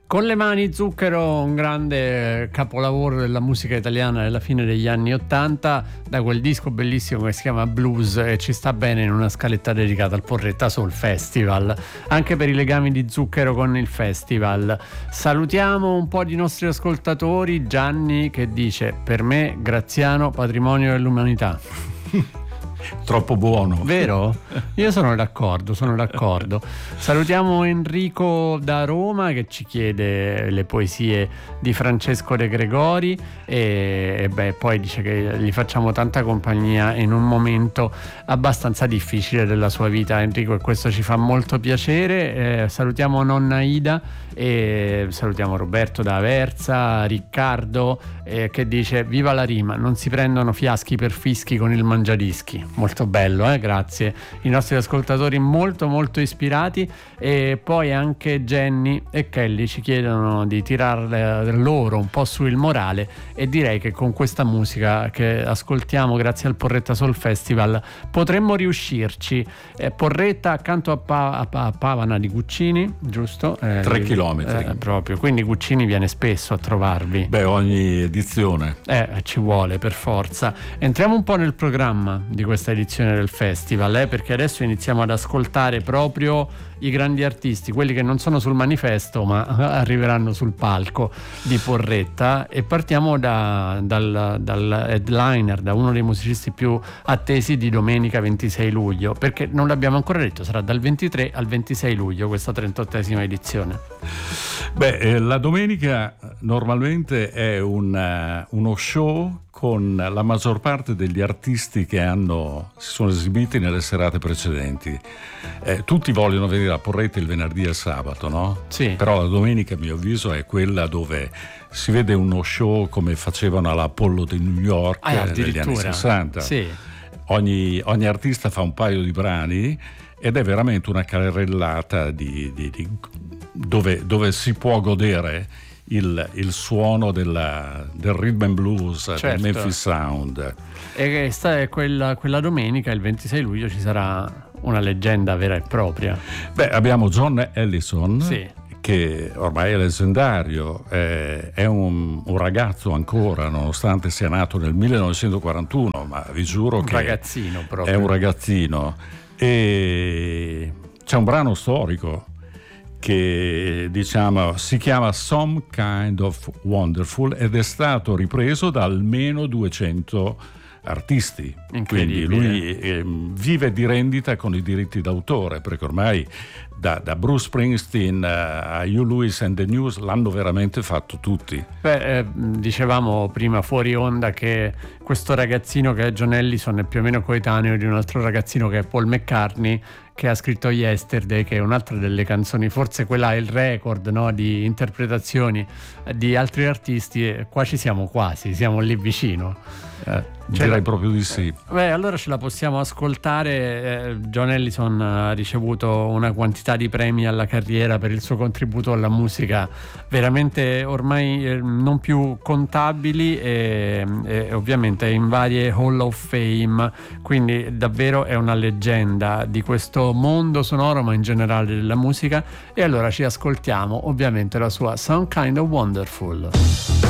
Con le mani Zucchero, un grande capolavoro della musica italiana della fine degli anni '80, da quel disco bellissimo che si chiama Blues, e ci sta bene in una scaletta dedicata al Porretta Soul Festival, anche per i legami di Zucchero con il festival. Salutiamo un po' di nostri ascoltatori. Gianni che dice: per me Graziano patrimonio dell'umanità. Troppo buono, vero? Io sono d'accordo. Salutiamo Enrico da Roma che ci chiede le poesie di Francesco De Gregori e poi dice che gli facciamo tanta compagnia in un momento abbastanza difficile della sua vita, Enrico, e questo ci fa molto piacere. Salutiamo nonna Ida e salutiamo Roberto da Aversa, Riccardo che dice: viva la rima, non si prendono fiaschi per fischi con il mangiadischi. Molto bello, grazie. I nostri ascoltatori molto molto ispirati. E poi anche Jenny e Kelly ci chiedono di tirare loro un po' sul morale, e direi che con questa musica che ascoltiamo grazie al Porretta Soul Festival potremmo riuscirci. Porretta accanto a Pavana di Guccini, giusto? 3 chilometri proprio, quindi Guccini viene spesso a trovarvi. Ogni edizione ci vuole per forza. Entriamo un po' nel programma di questa edizione del festival, perché adesso iniziamo ad ascoltare proprio i grandi artisti, quelli che non sono sul manifesto ma arriveranno sul palco di Porretta, e partiamo dal headliner, da uno dei musicisti più attesi di domenica 26 luglio, perché non l'abbiamo ancora detto, sarà dal 23 al 26 luglio questa 38esima edizione. La domenica normalmente è uno show con la maggior parte degli artisti che si sono esibiti nelle serate precedenti. Tutti vogliono venire a Porretta il venerdì e il sabato, no? Sì. Però la domenica, a mio avviso, è quella dove si vede uno show come facevano all'Apollo di New York negli anni 60. Sì. Ogni artista fa un paio di brani ed è veramente una carrellata dove si può godere il suono del rhythm and blues, certo, del Memphis Sound. E quella domenica, il 26 luglio, ci sarà una leggenda vera e propria. Abbiamo John Ellison, sì, che ormai è leggendario, è un ragazzo ancora, nonostante sia nato nel 1941, ma vi giuro che ragazzino proprio. È un ragazzino. E c'è un brano storico che si chiama Some Kind of Wonderful ed è stato ripreso da almeno 200 artisti. Quindi lui vive di rendita con i diritti d'autore, perché ormai da Bruce Springsteen a Hugh Lewis and the News l'hanno veramente fatto tutti. Dicevamo prima fuori onda che questo ragazzino che è John Ellison è più o meno coetaneo di un altro ragazzino che è Paul McCartney, che ha scritto Yesterday, che è un'altra delle canzoni, forse quella è il record, no, di interpretazioni di altri artisti, e qua ci siamo quasi, siamo lì vicino. Direi proprio di sì. Allora ce la possiamo ascoltare. John Ellison ha ricevuto una quantità di premi alla carriera per il suo contributo alla musica veramente ormai non più contabili, e ovviamente è in varie Hall of Fame, quindi davvero è una leggenda di questo mondo sonoro, ma in generale della musica. E allora ci ascoltiamo ovviamente la sua Some Kind of Wonderful.